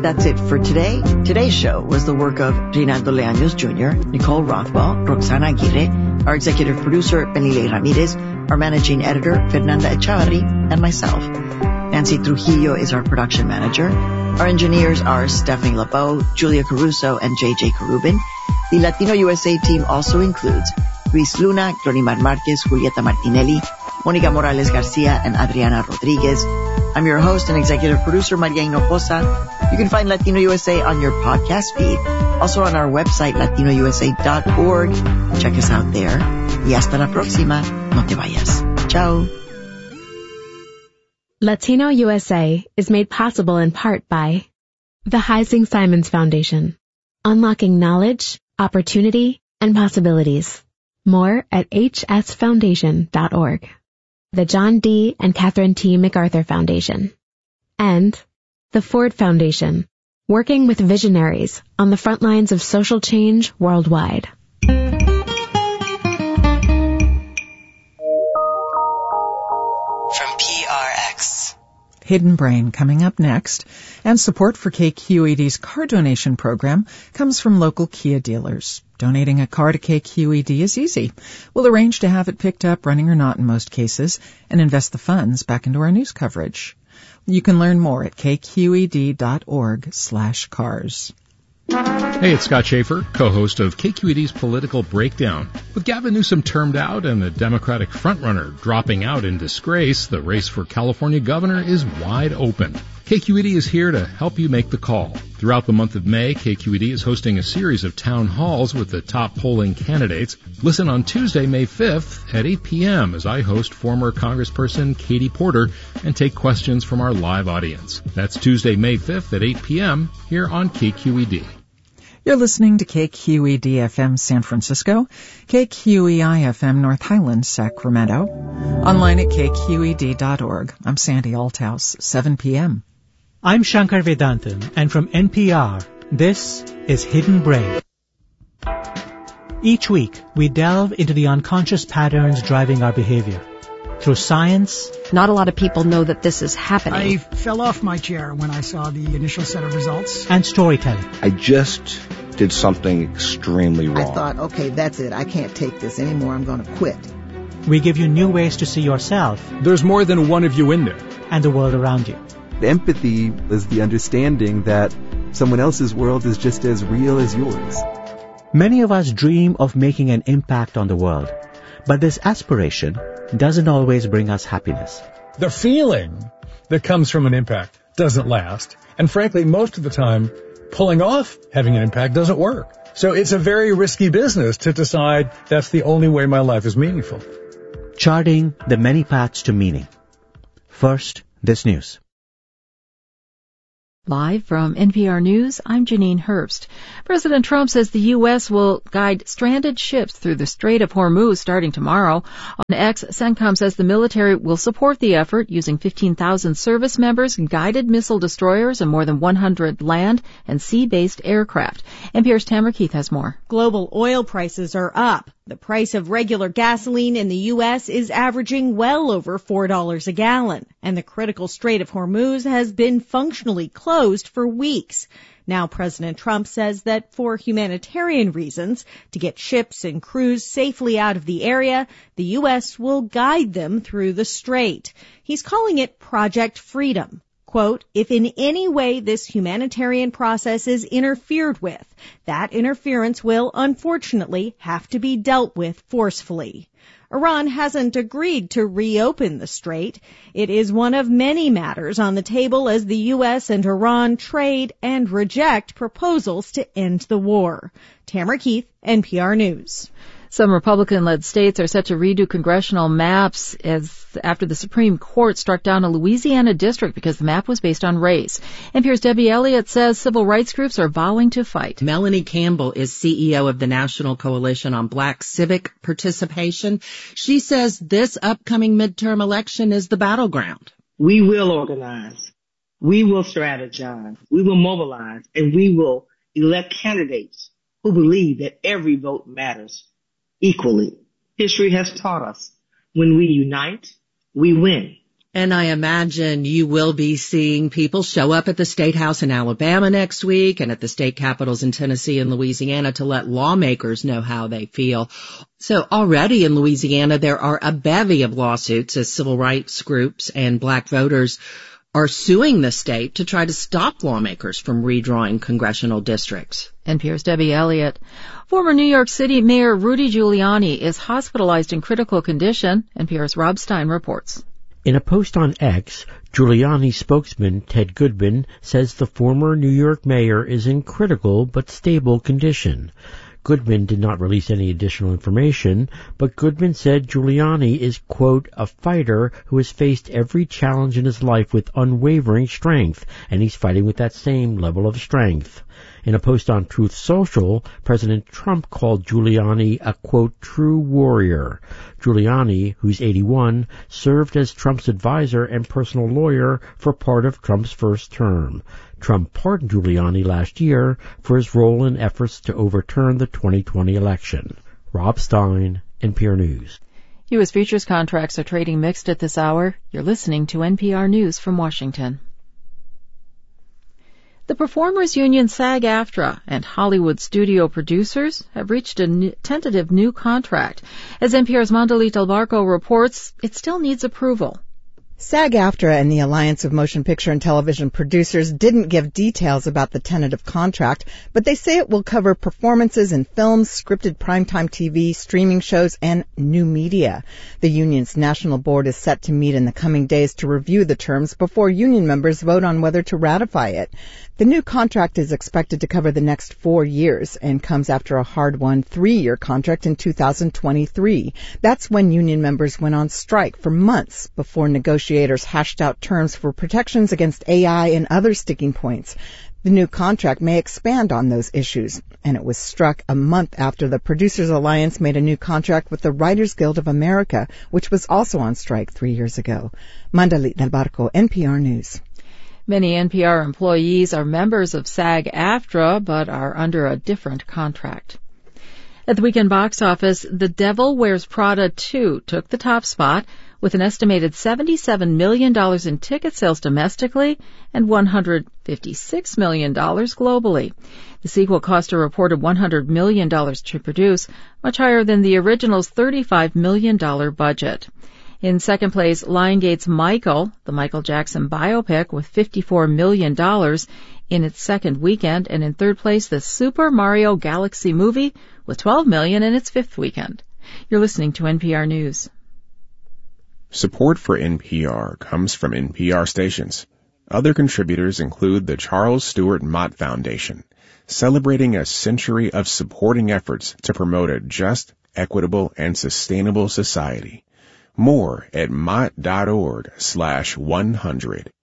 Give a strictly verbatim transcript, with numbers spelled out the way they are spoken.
that's it for today. Today's show was the work of Reynaldo Leaños Junior, Nicole Rothwell, Roxana Aguirre, our executive producer, Benilei Ramirez, our managing editor, Fernanda Echavarri, and myself. Nancy Trujillo is our production manager. Our engineers are Stephanie LeBeau, Julia Caruso, and J J Carubin. The Latino U S A team also includes Luis Luna, Glorimar Marquez, Julieta Martinelli, Monica Morales Garcia, and Adriana Rodriguez. I'm your host and executive producer, Maria Hinojosa. You can find Latino U S A on your podcast feed, also on our website, latino u s a dot org. Check us out there. Y hasta la próxima. No te vayas. Ciao. Latino U S A is made possible in part by the Heising Simons Foundation, unlocking knowledge, opportunity, and possibilities. More at h s foundation dot org. The John D. and Catherine T. MacArthur Foundation, and the Ford Foundation, working with visionaries on the front lines of social change worldwide. From P R X. Hidden Brain coming up next, and support for K Q E D's car donation program comes from local Kia dealers. Donating a car to K Q E D is easy. We'll arrange to have it picked up, running or not in most cases, and invest the funds back into our news coverage. You can learn more at k q e d dot org slash cars. Hey, it's Scott Schaefer, co-host of K Q E D's Political Breakdown. With Gavin Newsom termed out and the Democratic frontrunner dropping out in disgrace, the race for California governor is wide open. K Q E D is here to help you make the call. Throughout the month of May, K Q E D is hosting a series of town halls with the top polling candidates. Listen on Tuesday, May fifth at eight p.m. as I host former Congressperson Katie Porter and take questions from our live audience. That's Tuesday, May fifth at eight p.m. here on K Q E D. You're listening to K Q E D F M San Francisco, K Q E I F M North Highlands, Sacramento, online at k q e d dot org. I'm Sandy Althouse, seven p.m. I'm Shankar Vedantam, and from N P R, this is Hidden Brain. Each week, we delve into the unconscious patterns driving our behavior. Through science... Not a lot of people know that this is happening. I fell off my chair when I saw the initial set of results. And storytelling. I just did something extremely wrong. I thought, okay, that's it. I can't take this anymore. I'm going to quit. We give you new ways to see yourself. There's more than one of you in there. And the world around you. Empathy is the understanding that someone else's world is just as real as yours. Many of us dream of making an impact on the world, but this aspiration doesn't always bring us happiness. The feeling that comes from an impact doesn't last, and frankly, most of the time, pulling off having an impact doesn't work. So it's a very risky business to decide that's the only way my life is meaningful. Charting the many paths to meaning. First, this news. Live from N P R News, I'm Janine Herbst. President Trump says the U S will guide stranded ships through the Strait of Hormuz starting tomorrow. On X, CENTCOM says the military will support the effort using fifteen thousand service members, guided missile destroyers, and more than one hundred land and sea-based aircraft. N P R's Tamara Keith has more. Global oil prices are up. The price of regular gasoline in the U S is averaging well over four dollars a gallon, and the critical Strait of Hormuz has been functionally closed for weeks. Now President Trump says that for humanitarian reasons, to get ships and crews safely out of the area, the U S will guide them through the strait. He's calling it Project Freedom. Quote, if in any way this humanitarian process is interfered with, that interference will unfortunately have to be dealt with forcefully. Iran hasn't agreed to reopen the strait. It is one of many matters on the table as the U S and Iran trade and reject proposals to end the war. Tamara Keith, N P R News. Some Republican-led states are set to redo congressional maps as after the Supreme Court struck down a Louisiana district because the map was based on race. N P R's Debbie Elliott says civil rights groups are vowing to fight. Melanie Campbell is C E O of the National Coalition on Black Civic Participation. She says this upcoming midterm election is the battleground. We will organize. We will strategize. We will mobilize. And we will elect candidates who believe that every vote matters equally. History has taught us when we unite, we win. And I imagine you will be seeing people show up at the State House in Alabama next week and at the state capitals in Tennessee and Louisiana to let lawmakers know how they feel. So already in Louisiana, there are a bevy of lawsuits as civil rights groups and black voters are suing the state to try to stop lawmakers from redrawing congressional districts. N P R's Debbie Elliott. Former New York City Mayor Rudy Giuliani is hospitalized in critical condition. N P R's Rob Stein reports. In a post on X, Giuliani spokesman Ted Goodman says the former New York mayor is in critical but stable condition. Goodman did not release any additional information, but Goodman said Giuliani is, quote, a fighter who has faced every challenge in his life with unwavering strength, and he's fighting with that same level of strength. In a post on Truth Social, President Trump called Giuliani a, quote, true warrior. Giuliani, who's eighty-one, served as Trump's advisor and personal lawyer for part of Trump's first term. Trump pardoned Giuliani last year for his role in efforts to overturn the twenty twenty election. Rob Stein, N P R News. U S futures contracts are trading mixed at this hour. You're listening to N P R News from Washington. The Performers Union SAG-AFTRA and Hollywood studio producers have reached a new, tentative new contract. As N P R's Mandalit Albarco reports, it still needs approval. SAG-AFTRA and the Alliance of Motion Picture and Television Producers didn't give details about the tentative contract, but they say it will cover performances in films, scripted primetime T V, streaming shows, and new media. The union's national board is set to meet in the coming days to review the terms before union members vote on whether to ratify it. The new contract is expected to cover the next four years and comes after a hard-won three-year contract in two thousand twenty-three. That's when union members went on strike for months before negotiators hashed out terms for protections against A I and other sticking points. The new contract may expand on those issues, and it was struck a month after the Producers Alliance made a new contract with the Writers Guild of America, which was also on strike three years ago. Mandalit Del Barco, N P R News. Many N P R employees are members of SAG-AFTRA, but are under a different contract. At the weekend box office, The Devil Wears Prada two took the top spot with an estimated seventy-seven million dollars in ticket sales domestically and one hundred fifty-six million dollars globally. The sequel cost a reported one hundred million dollars to produce, much higher than the original's thirty-five million dollars budget. In second place, Lionsgate's Michael, the Michael Jackson biopic, with fifty-four million dollars in its second weekend, and in third place, the Super Mario Galaxy movie with twelve million dollars in its fifth weekend. You're listening to N P R News. Support for N P R comes from N P R stations. Other contributors include the Charles Stewart Mott Foundation, celebrating a century of supporting efforts to promote a just, equitable, and sustainable society. More at mott.org slash 100.